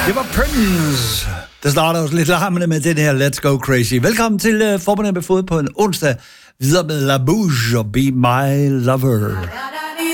Det var Prince. Der starter også lidt larmende med den her Let's Go Crazy. Velkommen til Forbundet med Fod på en onsdag. Videre med La Bouche og Be My Lover.